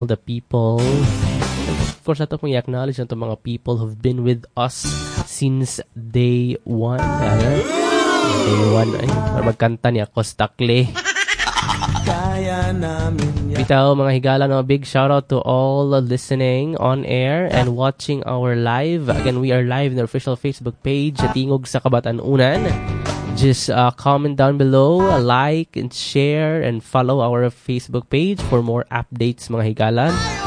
the people. Of course, nato pong i-acknowledge na itong mga people who've been with us since day one. Day one, ay, magkanta niya, Kostakle. Bitaw mga higala, no, big shout out to all listening on air and watching our live. Again, we are live in our official Facebook page, Tingog sa Kabatanunan. Just comment down below, like and share and follow our Facebook page for more updates mga higala.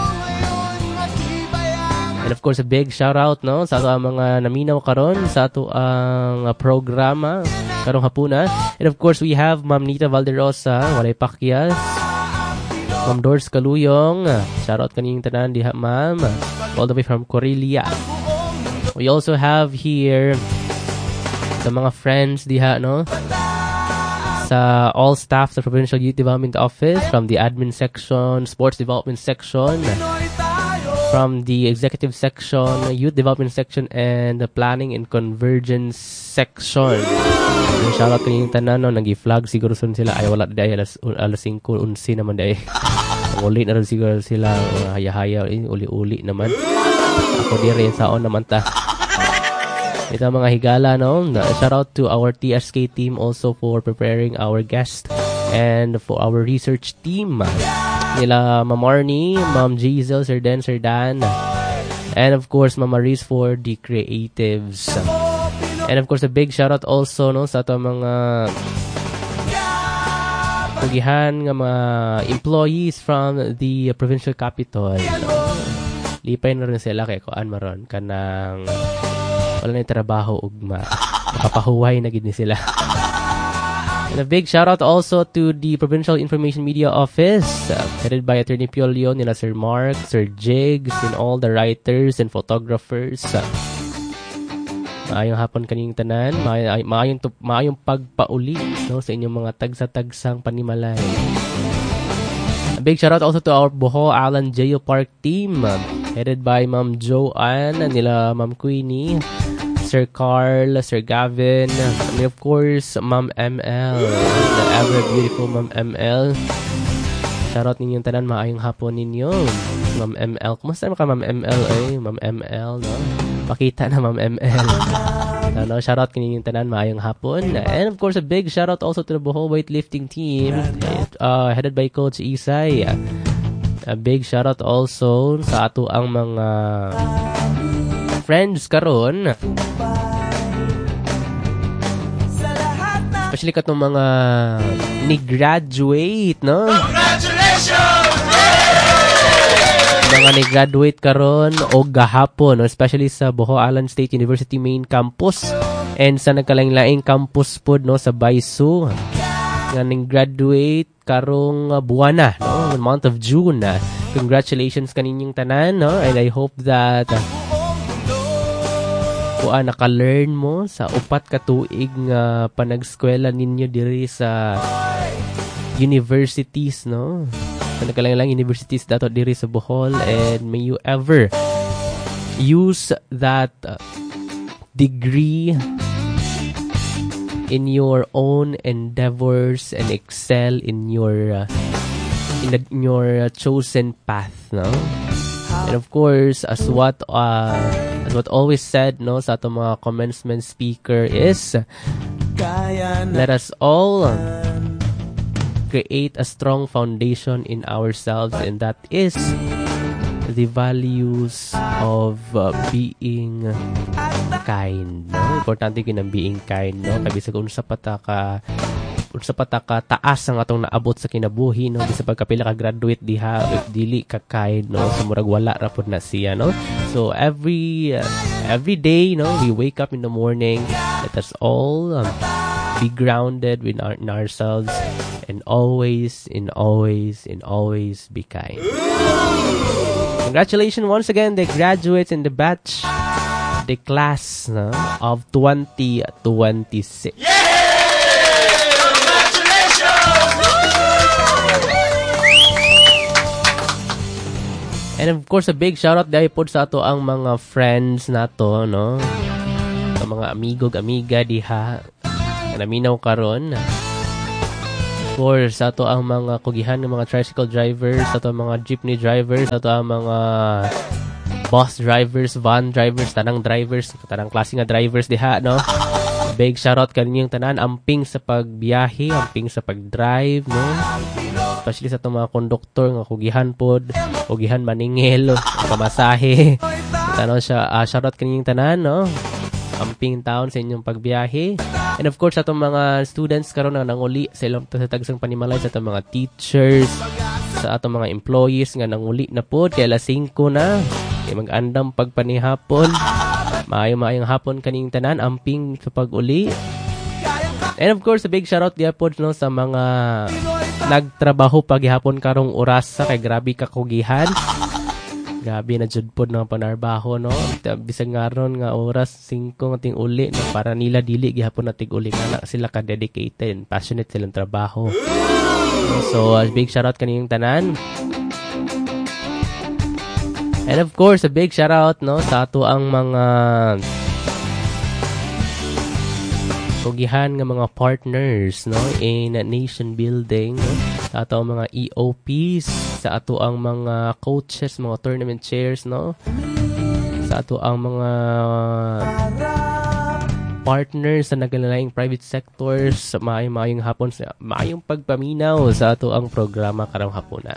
And of course, a big shout out, no, sa ato ang mga naminaw karon sa ato ang programa karong hapuna. And of course, we have Ma'am Nita Valderosa, Walay Pakyas, Ma'am Doris Kaluyong, shout out kaniyong tanan diha, ma'am, all the way from Corelia. We also have here the mga friends diha, no, sa all staff sa Provincial Youth Development Office, from the admin section, sports development section, from the executive section, youth development section, and the planning and convergence section. Shout out kaniyong tanan, no, nag-i-flag siguro sun sila. Ay, wala day, alas 5:11 naman day. Uli na rin siguro sila, haya-haya, uli-uli naman. Ako di rin saon naman ta. Ito mga higala, no. Shout out to our TSK team also for preparing our guest and for our research team. Nila Ma'am Marnie, Ma'am Jizel, Sir Dan, and of course Ma'am Maris for the creatives. And of course a big shout out also, no, sa ato mga pugihan nga mga employees from the provincial capital, no? Lipay na rin sila kay kuan maron kanang wala na yung trabaho ug makapahuway na gid ni sila. And a big shout out also to the Provincial Information Media Office, headed by Attorney Pio Leon, nila Sir Mark, Sir Jigs, and all the writers and photographers. Maayong hapon kaniyong tanan, maayong pagpauli, no, sa inyong mga tagsa-tagsang panimalay. A big shout out also to our Boho Alan Geo Park team, headed by Ma'am Joanne, nila Ma'am Queenie, Sir Carl, Sir Gavin, and of course, Ma'am ML, the ever beautiful Ma'am ML. Shoutout ninyong tanan, maayong hapon ninyo, Ma'am ML. Kumusta naman ka, Ma'am ML? Ma'am ML, no? Pakita na, Ma'am ML. No, shoutout ninyong tanan, maayong hapon. And of course, a big shoutout also to the Bohol weightlifting team, headed by Coach Isay. A big shoutout also sa ato ang mga friends karon, especially katong mga ni-graduate, no? Congratulations! Mga ni-graduate karon o gahapon, no? Especially sa Boho Alan State University main campus and sa nagkalaing-laing campus pod, no, sa Baisu nga ni-graduate karong buwan na, no, month of June. Congratulations kaninyong tanan, no? And I hope that naka-learn mo sa upat ka tuig nga panag-eskwela ninyo diri sa universities, no? Sa nagkalaing-laing universities dato diri sa Bohol, and may you ever use that degree in your own endeavors and excel in your chosen path, no? And of course, as what always said, no, sa atong mga commencement speaker is, let us all create a strong foundation in ourselves, and that is the values of being kind, no? Importante kinang being kind, no? Kabisa kung sa pataka taas ang atong naabot sa kinabuhi, no, sa pagkapila ka graduate diha, if dili ka kind, no, sa murag wala ra pud na siya, no. So every day, no, we wake up in the morning, let us all be grounded in ourselves, and always be kind. Congratulations once again the graduates in the batch, the class, no, of 2026. And of course, a big shoutout dahil po sa ato ang mga friends nato, no? Sa mga amigo, amiga diha, naminaw karon. course, sa to ang mga kugihan ng mga tricycle drivers, sa to ang mga jeepney drivers, sa to ang mga bus drivers, van drivers, tanang klase nga drivers diha, no? Big shoutout kaninyong tanan, amping sa pagbiyahe, amping sa pagdrive, no? Especially sa itong mga konduktor, nga kugihan pod, kugihan maningil, pamasahe. Tanaw siya, shoutout kaninyong tanan, no? Amping taon sa inyong pagbiyahe. And of course, sa itong mga students karon na nanguli sa ilang sa tagsang panimalay, sa itong mga teachers, sa atong mga employees nga nanguli na pod, kaya alas 5 na, kaya mag-andam pagpanihapon. Maayong hapon kaning tanan, amping sa pag-uli. And of course, a big shoutout diya po, no, sa mga nagtrabaho paghihapon karong oras sa kay grabe kakugihan. Grabe na jud pod ng panarbaho, no. Bisag nga ron nga oras 5 nga ting uli, no, para nila dili gihapon na tig-uli kana sila ka dedicated, passionate silang trabaho. So, a big shoutout kaning tanan. And of course, a big shout out, no, sa ato ang mga kugihan nga mga partners, no, in nation building, no, sa ato ang mga EOPs, sa ato ang mga coaches, mga tournament chairs, no, sa ato ang mga partners sa naglalayong private sectors, sa maayong hapon, sa maayong pagpaminaw sa ato ang programa karong hapunan.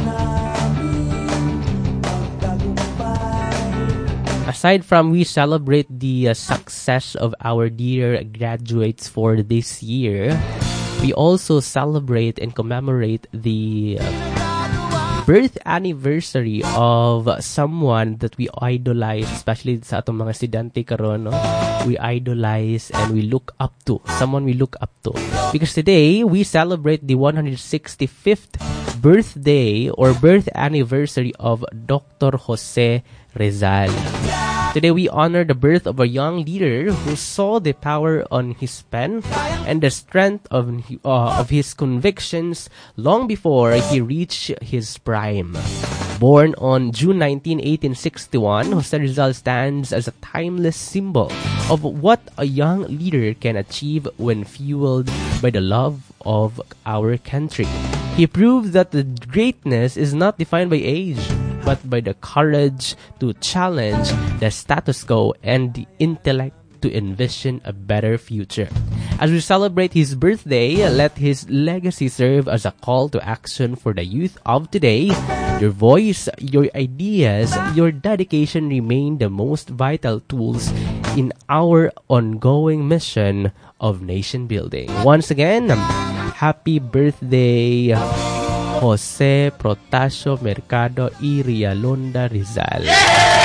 Aside from we celebrate the success of our dear graduates for this year, we also celebrate and commemorate the birth anniversary of someone that we idolize, especially sa atong mga estudyante karon, no? We idolize and we look up to, someone we look up to. Because today, we celebrate the 165th birthday or birth anniversary of Dr. Jose Rizal. Today we honor the birth of a young leader who saw the power on his pen and the strength of his convictions long before he reached his prime. Born on June 19, 1861, Jose Rizal stands as a timeless symbol of what a young leader can achieve when fueled by the love of our country. He proved that the greatness is not defined by age, but by the courage to challenge the status quo and the intellect to envision a better future. As we celebrate his birthday, let his legacy serve as a call to action for the youth of today. Your voice, your ideas, your dedication remain the most vital tools in our ongoing mission of nation building. Once again, happy birthday, Jose Protasio Mercado y Rialonda Rizal.